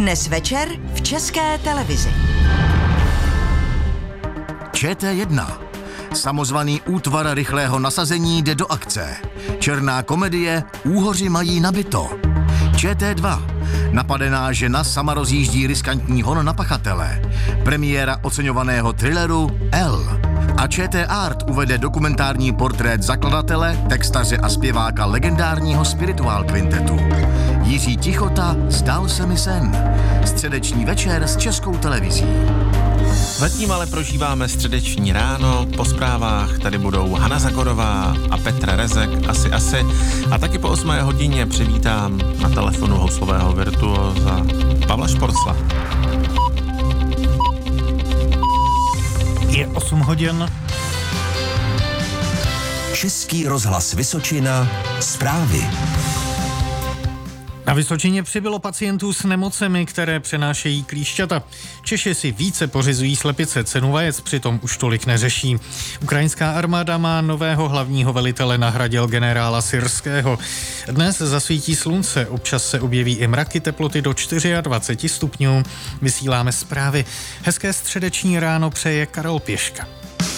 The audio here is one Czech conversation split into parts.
Dnes večer v České televizi. ČT1. Samozvaný útvar rychlého nasazení jde do akce. Černá komedie Úhoři mají nabito. ČT2. Napadená žena sama rozjíždí riskantní hon na pachatele. Premiéra oceňovaného thrilleru L. A ČT Art uvede dokumentární portrét zakladatele, textaře a zpěváka legendárního spirituál kvintetu. Jiří Tichota, Zdál se mi sen. Středeční večer s Českou televizí. Zatím ale prožíváme středeční ráno, po zprávách tady budou Hana Zagorová a Petr Rezek, asi. A taky po 8 hodině přivítám na telefonu houslového virtuóza Pavla Šporcla. Je 8 hodin. Český rozhlas Vysočina, zprávy. Na Vysočině přibylo pacientů s nemocemi, které přenášejí klíšťata. Češi si více pořizují slepice, cenu vajec přitom už tolik neřeší. Ukrajinská armáda má nového hlavního velitele, nahradil generála Syrského. Dnes zasvítí slunce, občas se objeví i mraky, teploty do 24 stupňů. Vysíláme zprávy. Hezké středeční ráno přeje Karol Pěška.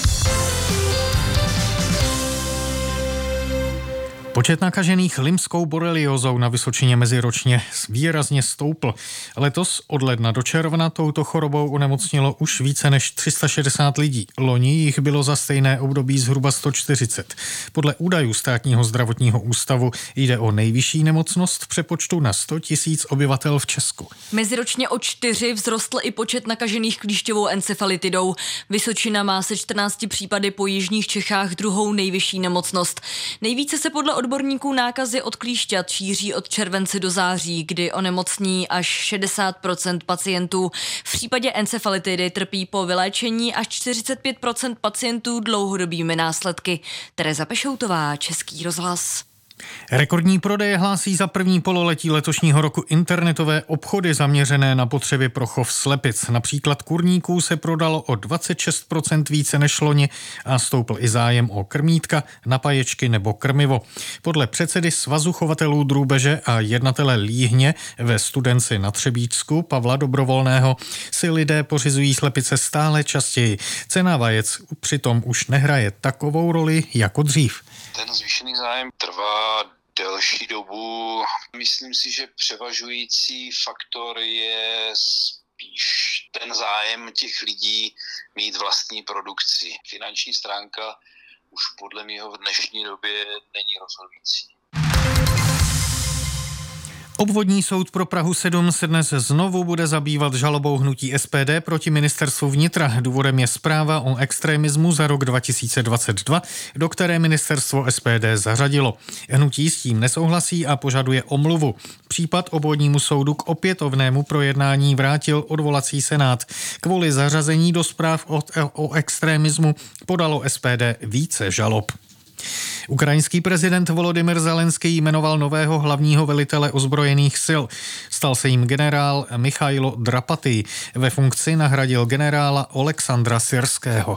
Počet nakažených limskou boreliózou na Vysočině meziročně výrazně stoupl. Letos od ledna do června touto chorobou onemocnilo už více než 360 lidí. Loni jich bylo za stejné období zhruba 140. Podle údajů Státního zdravotního ústavu jde o nejvyšší nemocnost v přepočtu na 100 000 obyvatel v Česku. Meziročně o 4 vzrostl i počet nakažených klíšťovou encefalitidou. Vysočina má se 14 případy po jižních Čechách druhou nejvyšší nemocnost. Nejvíce se podle odborníků nákazy od klíšťat šíří od července do září, kdy onemocní až 60% pacientů. V případě encefalitidy trpí po vyléčení až 45% pacientů dlouhodobými následky. Tereza Pešoutová, Český rozhlas. Rekordní prodeje hlásí za první pololetí letošního roku internetové obchody zaměřené na potřeby pro chov slepic. Například kurníků se prodalo o 26% více než loni a stoupl i zájem o krmítka, napaječky nebo krmivo. Podle předsedy Svazu chovatelů drůbeže a jednatele líhně ve Studenci na Třebíčsku Pavla Dobrovolného si lidé pořizují slepice stále častěji. Cena vajec přitom už nehraje takovou roli jako dřív. Ten zvýšený zájem trvá delší dobu. Myslím si, že převažující faktor je spíš ten zájem těch lidí mít vlastní produkci. Finanční stránka už podle mého v dnešní době není rozhodující. Obvodní soud pro Prahu 7 se dnes znovu bude zabývat žalobou hnutí SPD proti ministerstvu vnitra. Důvodem je zpráva o extremismu za rok 2022, do které ministerstvo SPD zařadilo. Hnutí s tím nesouhlasí a požaduje omluvu. Případ obvodnímu soudu k opětovnému projednání vrátil odvolací senát. Kvůli zařazení do zpráv o extremismu podalo SPD více žalob. Ukrajinský prezident Volodymyr Zelenský jmenoval nového hlavního velitele ozbrojených sil. Stal se jim generál Michailo Drapatý. Ve funkci nahradil generála Oleksandra Syrského.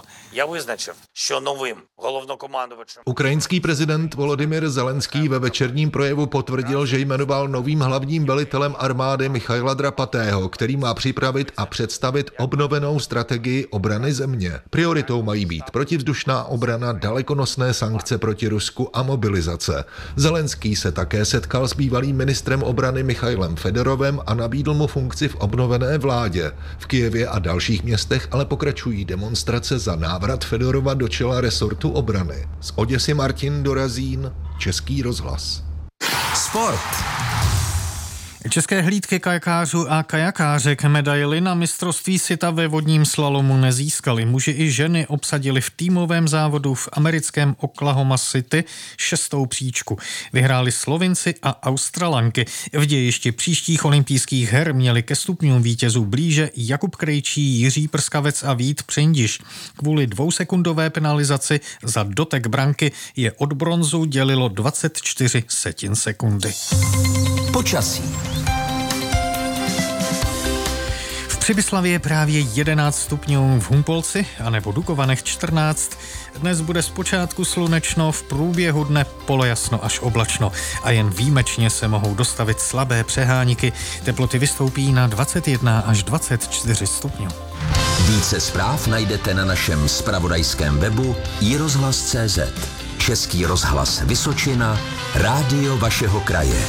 Ukrajinský prezident Volodymyr Zelenský ve večerním projevu potvrdil, že jmenoval novým hlavním velitelem armády Michaila Drapatého, který má připravit a představit obnovenou strategii obrany země. Prioritou mají být protivzdušná obrana, dalekonosné sankce proti Rusku a mobilizace. Zelenský se také setkal s bývalým ministrem obrany Michailem Fedorovem a nabídl mu funkci v obnovené vládě. V Kyjevě a dalších městech ale pokračují demonstrace za návrat Fedorova do čela resortu obrany. Z Oděsy Martin Dorazín, Český rozhlas. Sport. České hlídky kajakářů a kajakářek medaily na mistrovství světa ve vodním slalomu nezískali. Muži i ženy obsadili v týmovém závodu v americkém Oklahoma City 6. příčku. Vyhráli Slovinci a Australanky. V dějišti příštích olympijských her měli ke stupňům vítězů blíže Jakub Krejčí, Jiří Prskavec a Vít Přindiš. Kvůli 2sekundové penalizaci za dotek branky je od bronzu dělilo 24 sekundy. Počasí. Při Byslavě je právě 11 stupňů, v Humpolci a nebo Dukovanech 14. Dnes bude zpočátku slunečno, v průběhu dne polojasno až oblačno a jen výjimečně se mohou dostavit slabé přeháníky. Teploty vystoupí na 21 až 24 stupňů. Více zpráv najdete na našem zpravodajském webu iRozhlas.cz. Český rozhlas Vysočina, rádio vašeho kraje.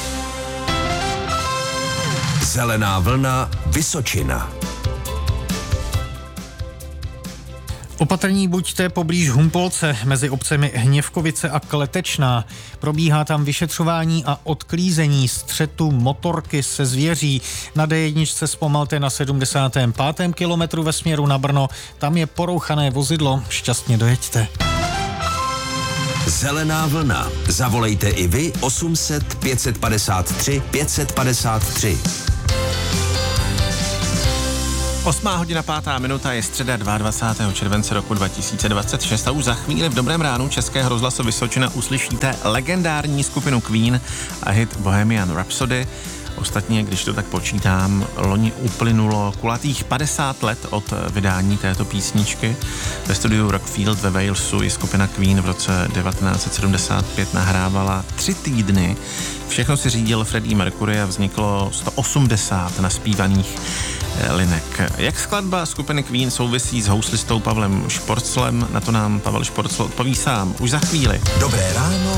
Zelená vlna Vysočina. Opatrní buďte poblíž Humpolce mezi obcemi Hněvkovice a Kletečná. Probíhá tam vyšetřování a odklízení střetu motorky se zvěří. Na D1 zpomalte na 75. kilometru ve směru na Brno. Tam je porouchané vozidlo. Šťastně dojeďte. Zelená vlna. Zavolejte i vy 800 553 553. 8:05 je středa 22. července roku 2026 a už za chvíli v Dobrém ránu Českého rozhlasu Vysočina uslyšíte legendární skupinu Queen a hit Bohemian Rhapsody. Ostatně, když to tak počítám, loni uplynulo kulatých 50 let od vydání této písničky. Ve studiu Rockfield ve Walesu ji skupina Queen v roce 1975 nahrávala 3 týdny. Všechno si řídil Freddie Mercury a vzniklo 180 naspívaných linek. Jak skladba skupiny Queen souvisí s houslistou Pavlem Šporclem, na to nám Pavel Šporcl odpoví sám už za chvíli. Dobré ráno